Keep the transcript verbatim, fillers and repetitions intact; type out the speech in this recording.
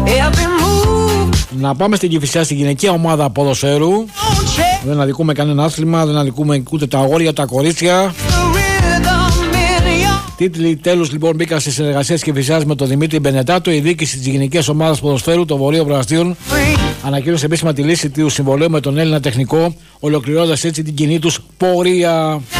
Να πάμε στην Κηφισιά, στην γυναικεία ομάδα ποδοσφαίρου. Δεν αδικούμε κανένα άθλημα, δεν αδικούμε ούτε τα αγόρια, τα κορίτσια. Τίτλοι τέλους λοιπόν μπήκαν στις συνεργασίες Κηφισιάς με τον Δημήτρη Μπενετάτο. Η διοίκηση της γυναικείας ομάδας ποδοσφαίρου των Βορείων Προαστίων ανακοίνωσε επίσημα τη λύση του συμβολέου με τον Έλληνα τεχνικό, ολοκληρώνοντας έτσι την κοινή τους πορεία.